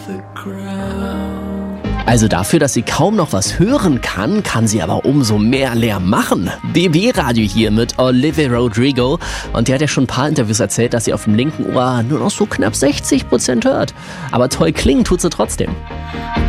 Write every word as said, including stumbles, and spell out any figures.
Also dafür, dass sie kaum noch was hören kann, kann sie aber umso mehr Lärm machen. B B-Radio hier mit Olivia Rodrigo. Und die hat ja schon ein paar Interviews erzählt, dass sie auf dem linken Ohr nur noch so knapp sechzig Prozent hört. Aber toll klingen tut sie trotzdem.